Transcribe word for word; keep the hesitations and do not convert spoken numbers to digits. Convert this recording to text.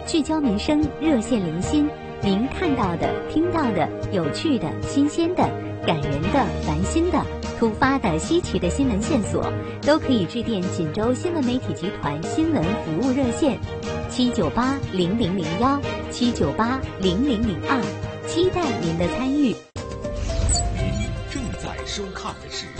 聚焦民生，热线零星，您看到的、听到的、有趣的、新鲜的、感人的、烦心的、突发的、稀奇的新闻线索，都可以致电锦州新闻媒体集团新闻服务热线七九八零零零幺七九八零零零二，期待您的参与。 您正在收看的是